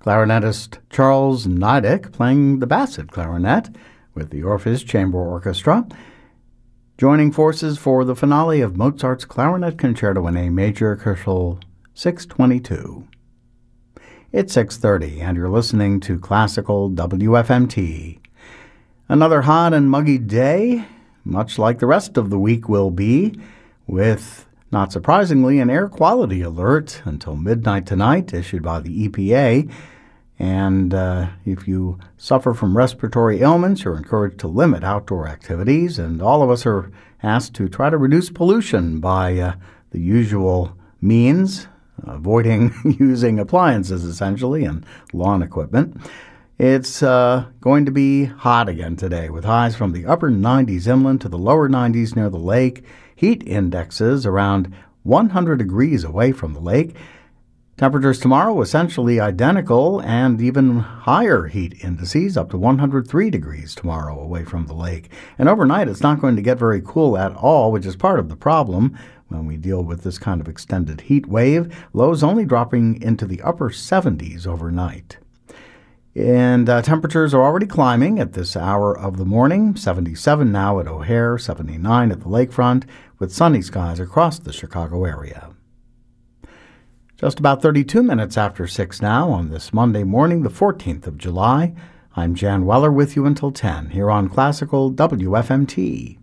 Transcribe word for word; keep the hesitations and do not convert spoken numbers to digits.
clarinetist Charles Niedek playing the Bassett clarinet with the Orpheus Chamber Orchestra, joining forces for the finale of Mozart's Clarinet Concerto in A Major, Köchel six twenty-two. It's six thirty, and you're listening to Classical W F M T. Another hot and muggy day, much like the rest of the week will be, with, not surprisingly, an air quality alert until midnight tonight issued by the E P A. And uh, if you suffer from respiratory ailments, you're encouraged to limit outdoor activities. And all of us are asked to try to reduce pollution by uh, the usual means, avoiding using appliances, essentially, and lawn equipment. It's uh, going to be hot again today, with highs from the upper nineties inland to the lower nineties near the lake. Heat indexes around one hundred degrees away from the lake. Temperatures tomorrow essentially identical, and even higher heat indices up to one hundred three degrees tomorrow away from the lake. And overnight it's not going to get very cool at all, which is part of the problem when we deal with this kind of extended heat wave. Lows only dropping into the upper seventies overnight. And uh, temperatures are already climbing at this hour of the morning. seventy-seven now at O'Hare, seventy-nine at the lakefront, with sunny skies across the Chicago area. Just about thirty-two minutes after six now on this Monday morning, the fourteenth of July. I'm Jan Weller with you until ten here on Classical W F M T.